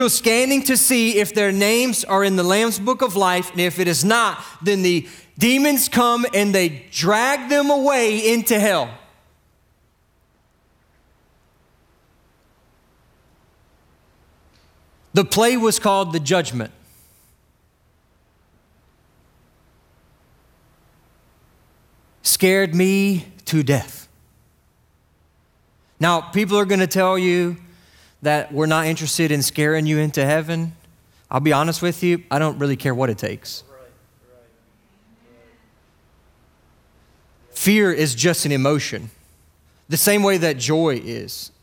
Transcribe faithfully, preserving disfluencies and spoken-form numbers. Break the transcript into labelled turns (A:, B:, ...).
A: scanning to see if their names are in the Lamb's Book of Life, and if it is not, then the demons come and they drag them away into hell. The play was called The Judgment. Scared me to death. Now, people are going to tell you that we're not interested in scaring you into heaven. I'll be honest with you, I don't really care what it takes.
B: Right, right, right.
A: Fear is just an emotion, the same way that joy is.